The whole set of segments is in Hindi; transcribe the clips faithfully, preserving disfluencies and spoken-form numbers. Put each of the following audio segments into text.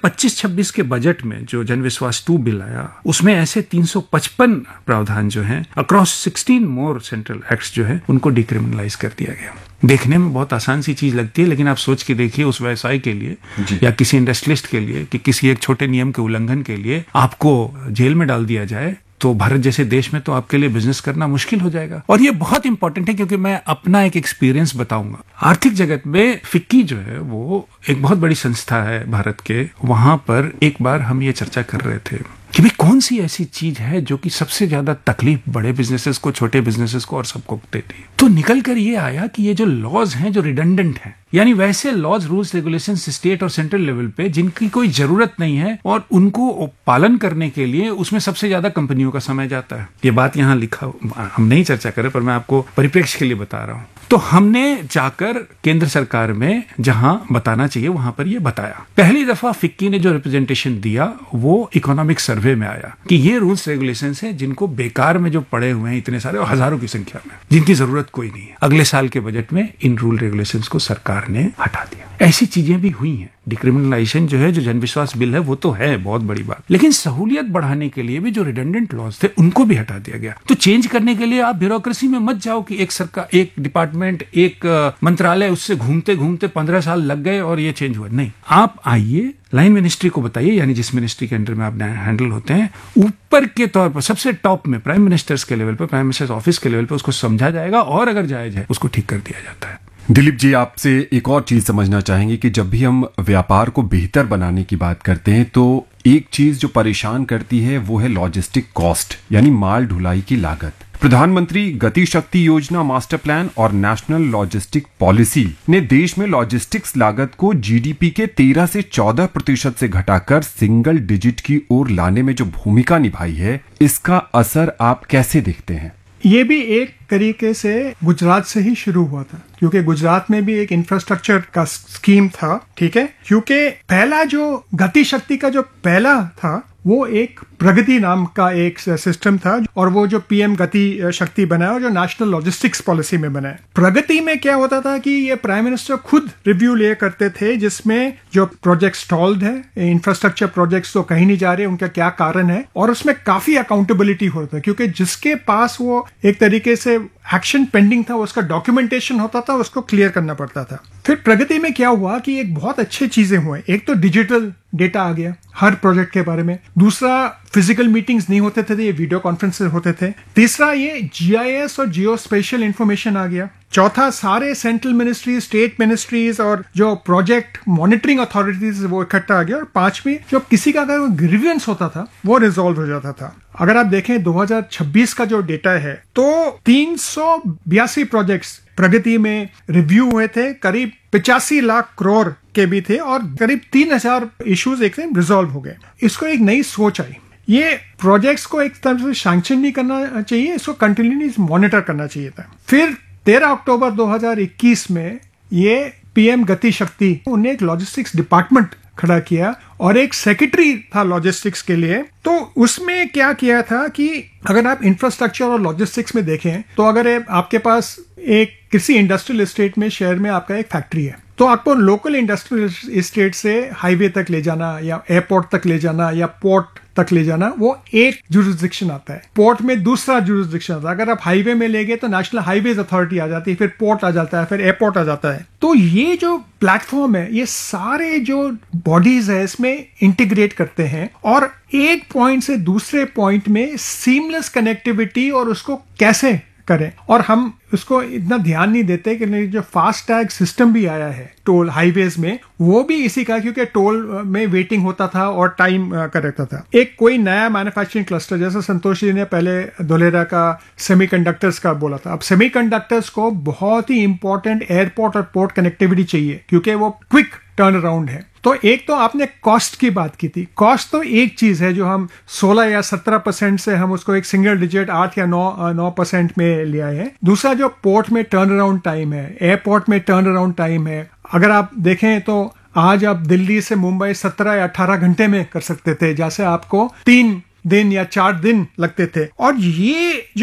पच्चीस छब्बीस के बजट में जो जनविश्वास टू बिल आया, उसमें ऐसे तीन सौ पचपन प्रावधान जो हैं अक्रॉस सिक्सटीन मोर सेंट्रल एक्ट्स जो है उनको डिक्रिमिनलाइज कर दिया गया। देखने में बहुत आसान सी चीज लगती है, लेकिन आप सोच के देखिए उस व्यवसाय के लिए या किसी इंडस्ट्रियलिस्ट के लिए कि किसी एक छोटे नियम के उल्लंघन के लिए आपको जेल में डाल दिया जाए, तो भारत जैसे देश में तो आपके लिए बिजनेस करना मुश्किल हो जाएगा। और ये बहुत इंपॉर्टेंट है क्योंकि मैं अपना एक एक्सपीरियंस बताऊंगा। आर्थिक जगत में फिक्की जो है वो एक बहुत बड़ी संस्था है भारत के, वहां पर एक बार हम ये चर्चा कर रहे थे कि भाई कौन सी ऐसी चीज है जो कि सबसे ज्यादा तकलीफ बड़े बिजनेसेस को, छोटे बिजनेसेस को और सबको देती है। तो निकल कर ये आया कि ये जो लॉज हैं जो रिडंडेंट हैं, यानी वैसे लॉज रूल्स रेगुलेशन स्टेट और सेंट्रल लेवल पे जिनकी कोई जरूरत नहीं है और उनको पालन करने के लिए उसमें सबसे ज्यादा कंपनियों का समय जाता है। ये बात यहाँ लिखा, हम नहीं चर्चा करें पर मैं आपको परिप्रेक्ष्य के लिए बता रहा हूँ। तो हमने जाकर केंद्र सरकार में जहां बताना चाहिए वहां पर ये बताया। पहली दफा फिक्की ने जो रिप्रेजेंटेशन दिया वो इकोनॉमिक सर्वे में आया कि ये रूल्स रेगुलेशंस हैं जिनको बेकार में जो पड़े हुए हैं इतने सारे और हजारों की संख्या में, जिनकी जरूरत कोई नहीं है। अगले साल के बजट में इन रूल रेगुलेशंस को सरकार ने हटा दिया। ऐसी चीजें भी हुई हैं। डिक्रिमिनलाइजेशन जो है, जो जनविश्वास बिल है, वो तो है बहुत बड़ी बात, लेकिन सहूलियत बढ़ाने के लिए भी जो रिडंडेंट लॉज थे उनको भी हटा दिया गया। तो चेंज करने के लिए आप ब्यूरोक्रेसी में मत जाओ कि एक सरकार, एक डिपार्टमेंट, एक मंत्रालय, उससे घूमते घूमते पंद्रह साल लग गए और ये चेंज हुआ। नहीं, आप आइए लाइन मिनिस्ट्री को बताइए, यानी जिस मिनिस्ट्री के अंडर में आप हैंडल होते हैं, ऊपर के तौर पर सबसे टॉप में प्राइम मिनिस्टर्स के लेवल पर, प्राइम मिनिस्टर्स ऑफिस के लेवल पर उसको समझा जाएगा और अगर जायज है उसको ठीक कर दिया जाता है। दिलीप जी, आपसे एक और चीज समझना चाहेंगे कि जब भी हम व्यापार को बेहतर बनाने की बात करते हैं तो एक चीज जो परेशान करती है वो है लॉजिस्टिक कॉस्ट, यानी माल ढुलाई की लागत। प्रधानमंत्री गति शक्ति योजना, मास्टर प्लान और नेशनल लॉजिस्टिक पॉलिसी ने देश में लॉजिस्टिक्स लागत को जीडीपी के तेरह से चौदह प्रतिशत से घटाकर सिंगल डिजिट की ओर लाने में जो भूमिका निभाई है, इसका असर आप कैसे देखते हैं? ये भी एक तरीके से गुजरात से ही शुरू हुआ था, क्योंकि गुजरात में भी एक इंफ्रास्ट्रक्चर का स्कीम था, ठीक है। क्योंकि पहला जो गति शक्ति का जो पहला था वो एक प्रगति नाम का एक सिस्टम था, और वो जो पीएम गति शक्ति बनाया और जो नेशनल लॉजिस्टिक्स पॉलिसी में बनाया। प्रगति में क्या होता था कि ये प्राइम मिनिस्टर खुद रिव्यू ले करते थे, जिसमें जो प्रोजेक्ट स्टॉल्ड है, इंफ्रास्ट्रक्चर प्रोजेक्ट्स तो कहीं नहीं जा रहे, उनका क्या कारण है, और उसमें काफी अकाउंटेबिलिटी होता है, क्योंकि जिसके पास वो एक तरीके से एक्शन पेंडिंग था, उसका डॉक्यूमेंटेशन होता था, उसको क्लियर करना पड़ता था। फिर प्रगति में क्या हुआ कि एक बहुत अच्छी चीजें हुए। एक तो डिजिटल डेटा आ गया हर प्रोजेक्ट के बारे में। दूसरा, फिजिकल मीटिंग्स नहीं होते थे, ये वीडियो कॉन्फ्रेंसेस होते थे। तीसरा, ये जीआईएस और जियो स्पेशियल इंफॉर्मेशन आ गया। चौथा, सारे सेंट्रल मिनिस्ट्रीज, स्टेट मिनिस्ट्रीज और जो प्रोजेक्ट मॉनिटरिंग अथॉरिटीज वो इकट्ठा आ गया। और पांचवी, जो किसी का अगर ग्रीवियंस होता था वो रिजॉल्व हो जाता था। अगर आप देखें दो हज़ार छब्बीस का जो डेटा है तो तीन सौ बयासी प्रोजेक्ट्स प्रगति में रिव्यू हुए थे, करीब पिचासी लाख करोड़ के भी थे, और करीब तीन हजार इश्यूज एक दिन रिजॉल्व हो गए। इसको एक नई सोच आई। ये प्रोजेक्ट्स को एक तरह से सैंक्शन नहीं करना चाहिए, इसको कंटिन्यूअसली मॉनिटर करना चाहिए था। फिर तेरह अक्टूबर दो हज़ार इक्कीस में ये पीएम गति शक्ति, उन्हें एक लॉजिस्टिक्स डिपार्टमेंट खड़ा किया और एक सेक्रेटरी था लॉजिस्टिक्स के लिए। तो उसमें क्या किया था कि अगर आप इंफ्रास्ट्रक्चर और लॉजिस्टिक्स में देखें तो अगर आपके पास एक किसी इंडस्ट्रियल एस्टेट में, शहर में आपका एक फैक्ट्री है, तो आपको लोकल इंडस्ट्रियल एस्टेट से हाईवे तक ले जाना या एयरपोर्ट तक ले जाना या पोर्ट तक ले जाना, वो एक जुरिस्डिक्शन आता है। पोर्ट में दूसरा जुरिस्डिक्शन आता है। अगर आप हाईवे में ले गए तो नेशनल हाईवेज अथॉरिटी आ जाती है, फिर पोर्ट आ जाता है, फिर एयरपोर्ट आ जाता है। तो ये जो प्लेटफॉर्म है, ये सारे जो बॉडीज है इसमें इंटीग्रेट करते हैं और एक पॉइंट से दूसरे पॉइंट में सीमलेस कनेक्टिविटी और उसको कैसे करें। और हम उसको इतना ध्यान नहीं देते कि जो फास्ट टैग सिस्टम भी आया है टोल हाईवेज में, वो भी इसी का, क्योंकि टोल में वेटिंग होता था और टाइम कर रखता था। एक कोई नया मैन्युफैक्चरिंग क्लस्टर, जैसे संतोष जी ने पहले धोलेरा का सेमीकंडक्टर्स का बोला था, अब सेमीकंडक्टर्स को बहुत ही इंपॉर्टेंट एयरपोर्ट और पोर्ट कनेक्टिविटी चाहिए, क्योंकि वो क्विक टर्न अराउंड है। तो एक तो आपने कॉस्ट की बात की थी। कॉस्ट तो एक चीज है जो हम सोलह या सत्रह परसेंट से हम उसको एक सिंगल डिजिट आठ या नौ नौ परसेंट में ले आए हैं। दूसरा, जो पोर्ट में टर्न अराउंड टाइम है, एयरपोर्ट में टर्न अराउंड टाइम है, अगर आप देखें तो आज आप दिल्ली से मुंबई सत्रह या अठारह घंटे में कर सकते थे, जैसे आपको तीन दिन या चार दिन लगते थे। और ये जो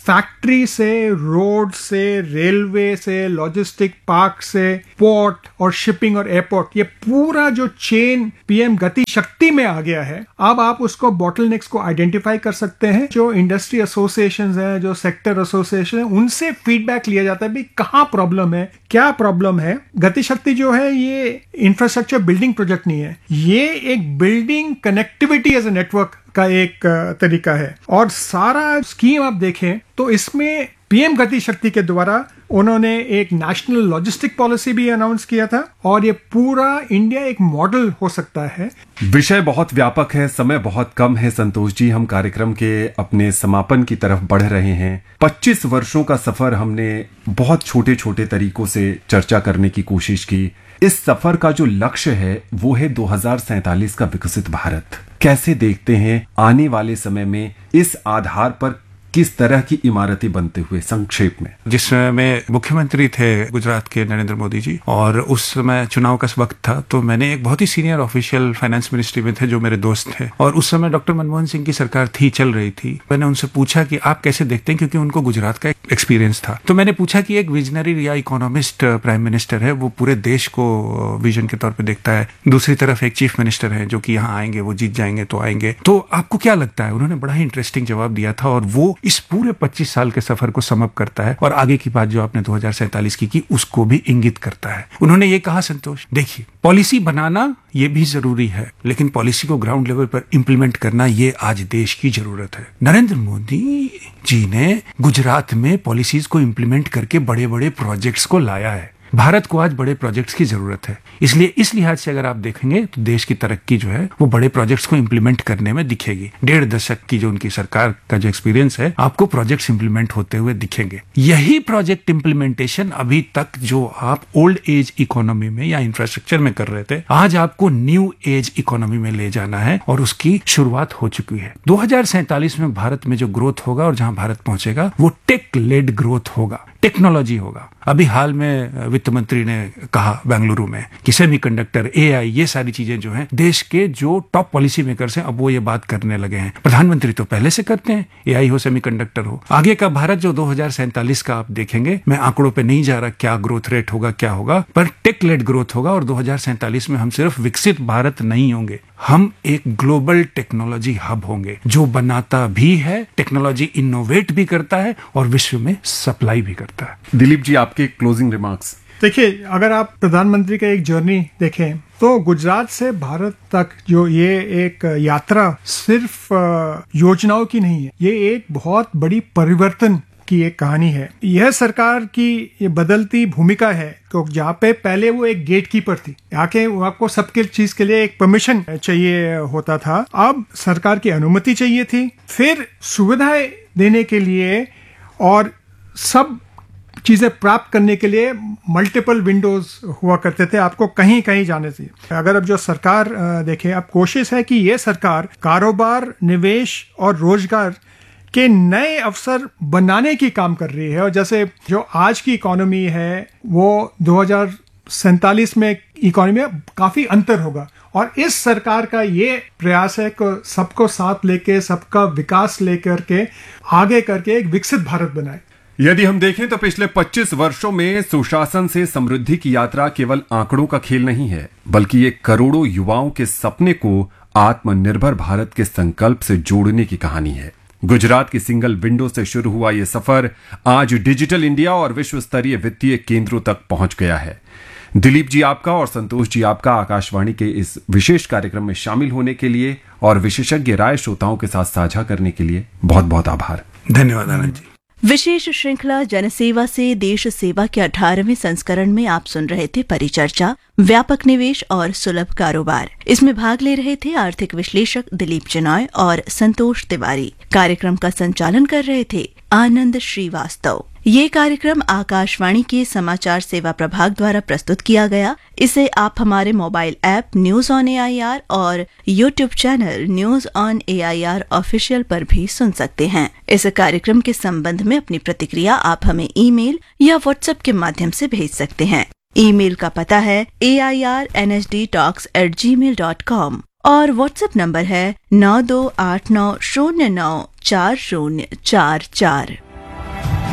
फैक्ट्री से, रोड से, रेलवे से, लॉजिस्टिक पार्क से, पोर्ट और शिपिंग और एयरपोर्ट, ये पूरा जो चेन पीएम गति शक्ति में आ गया है। अब आप उसको बॉटलनेक्स को आइडेंटिफाई कर सकते हैं। जो इंडस्ट्री एसोसिएशन है, जो सेक्टर एसोसिएशन है, उनसे फीडबैक लिया जाता है भाई कहाँ प्रॉब्लम है, क्या प्रॉब्लम है। गति शक्ति जो है ये इंफ्रास्ट्रक्चर बिल्डिंग प्रोजेक्ट नहीं है, ये एक building connectivity as a network का एक तरीका है। और सारा स्कीम आप देखें तो इसमें पीएम गति शक्ति के द्वारा उन्होंने एक नेशनल लॉजिस्टिक पॉलिसी भी अनाउंस किया था, और ये पूरा इंडिया एक मॉडल हो सकता है। विषय बहुत व्यापक है, समय बहुत कम है संतोष जी, हम कार्यक्रम के अपने समापन की तरफ बढ़ रहे हैं। पच्चीस वर्षों का सफर हमने बहुत छोटे छोटे तरीकों से चर्चा करने की कोशिश की। इस सफर का जो लक्ष्य है वो है दो हज़ार सैंतालीस का विकसित भारत। कैसे देखते हैं आने वाले समय में इस आधार पर किस तरह की इमारतें बनते हुए, संक्षेप में? जिस समय मुख्यमंत्री थे गुजरात के नरेंद्र मोदी जी, और उस समय चुनाव का वक्त था, तो मैंने एक बहुत ही सीनियर ऑफिशियल फाइनेंस मिनिस्ट्री में थे जो मेरे दोस्त थे, और उस समय डॉक्टर मनमोहन सिंह की सरकार थी, चल रही थी। मैंने उनसे पूछा कि आप कैसे देखते हैं, क्योंकि उनको गुजरात का एक्सपीरियंस था। तो मैंने पूछा कि एक विजनरी या इकोनॉमिस्ट प्राइम मिनिस्टर है, वो पूरे देश को विजन के तौर पर देखता है, दूसरी तरफ एक चीफ मिनिस्टर है जो कि यहाँ आएंगे, वो जीत जाएंगे तो आएंगे, तो आपको क्या लगता है? उन्होंने बड़ा ही इंटरेस्टिंग जवाब दिया था, और वो इस पूरे पच्चीस साल के सफर को समअप करता है, और आगे की बात जो आपने दो हज़ार सैंतालीस की की उसको भी इंगित करता है। उन्होंने ये कहा, संतोष देखिए, पॉलिसी बनाना ये भी जरूरी है, लेकिन पॉलिसी को ग्राउंड लेवल पर इंप्लीमेंट करना ये आज देश की जरूरत है। नरेंद्र मोदी जी ने गुजरात में पॉलिसीज को इंप्लीमेंट करके बड़े बड़े प्रोजेक्ट्स को लाया है। भारत को आज बड़े प्रोजेक्ट्स की जरूरत है, इसलिए इस लिहाज से अगर आप देखेंगे तो देश की तरक्की जो है वो बड़े प्रोजेक्ट्स को इंप्लीमेंट करने में दिखेगी। डेढ़ दशक की जो उनकी सरकार का जो एक्सपीरियंस है, आपको प्रोजेक्ट्स इंप्लीमेंट होते हुए दिखेंगे। यही प्रोजेक्ट इंप्लीमेंटेशन अभी तक जो आप ओल्ड एज इकोनॉमी में या इंफ्रास्ट्रक्चर में कर रहे थे, आज आपको न्यू एज इकोनॉमी में ले जाना है, और उसकी शुरुआत हो चुकी है। दो हज़ार सैंतालीस में भारत में जो ग्रोथ होगा और जहां भारत पहुंचेगा वो टेक लेड ग्रोथ होगा, टेक्नोलॉजी होगा। अभी हाल में वित्त मंत्री ने कहा बेंगलुरु में कि सेमीकंडक्टर, एआई, ये सारी चीजें जो हैं देश के जो टॉप पॉलिसी मेकर्स हैं अब वो ये बात करने लगे हैं। प्रधानमंत्री तो पहले से करते हैं, एआई हो, सेमीकंडक्टर हो। आगे का भारत जो दो हज़ार सैंतालीस का आप देखेंगे, मैं आंकड़ों पे नहीं जा रहा क्या ग्रोथ रेट होगा क्या होगा, पर टेक लेड ग्रोथ होगा। और दो हज़ार सैंतालीस में हम सिर्फ विकसित भारत नहीं होंगे, हम एक ग्लोबल टेक्नोलॉजी हब होंगे, जो बनाता भी है, टेक्नोलॉजी इनोवेट भी करता है और विश्व में सप्लाई भी करता है। दिलीप जी, आपके क्लोजिंग रिमार्क्स। देखिए, अगर आप प्रधानमंत्री का एक जर्नी देखें तो गुजरात से भारत तक जो ये एक यात्रा सिर्फ योजनाओं की नहीं है, ये एक बहुत बड़ी परिवर्तन की एक कहानी है। यह सरकार की ये बदलती भूमिका है, तो जहाँ पे पहले वो एक गेट कीपर थी, आके आपको सबके चीज के लिए एक परमिशन चाहिए होता था, अब सरकार की अनुमति चाहिए थी, फिर सुविधाएं देने के लिए और सब चीजें प्राप्त करने के लिए मल्टीपल विंडोज हुआ करते थे, आपको कहीं कहीं जाने से। अगर अब जो सरकार देखे, अब कोशिश है कि ये सरकार कारोबार, निवेश और रोजगार के नए अवसर बनाने की काम कर रही है। और जैसे जो आज की इकोनॉमी है वो दो हज़ार सैंतालीस में इकोनॉमी में काफी अंतर होगा, और इस सरकार का ये प्रयास है कि सबको साथ लेके, सबका विकास लेकर के आगे करके एक विकसित भारत बनाए। यदि हम देखें तो पिछले पच्चीस वर्षों में सुशासन से समृद्धि की यात्रा केवल आंकड़ों का खेल नहीं है, बल्कि ये करोड़ों युवाओं के सपने को आत्मनिर्भर भारत के संकल्प से जोड़ने की कहानी है। गुजरात की सिंगल विंडो से शुरू हुआ ये सफर आज डिजिटल इंडिया और विश्व स्तरीय वित्तीय केंद्रों तक पहुंच गया है। दिलीप जी आपका और संतोष जी आपका आकाशवाणी के इस विशेष कार्यक्रम में शामिल होने के लिए और विशेषज्ञ राय श्रोताओं के साथ साझा करने के लिए बहुत बहुत आभार। धन्यवाद आनंद जी। विशेष श्रृंखला जनसेवा से देश सेवा के अठारहवें संस्करण में आप सुन रहे थे परिचर्चा, व्यापक निवेश और सुलभ कारोबार। इसमें भाग ले रहे थे आर्थिक विश्लेषक दिलीप चिनॉय और संतोष तिवारी। कार्यक्रम का संचालन कर रहे थे आनंद श्रीवास्तव। ये कार्यक्रम आकाशवाणी के समाचार सेवा प्रभाग द्वारा प्रस्तुत किया गया। इसे आप हमारे mobile app news on AIR और YouTube channel news on AIR official पर भी सुन सकते हैं। इस कार्यक्रम के संबंध में अपनी प्रतिक्रिया आप हमें ईमेल या व्हाट्सएप के माध्यम से भेज सकते हैं। ईमेल का पता है ए I R N H D talks eight ji mail dot com और व्हाट्सएप नंबर है नौ दो आठ नौ शून्य नौ चार शून्य चार चार।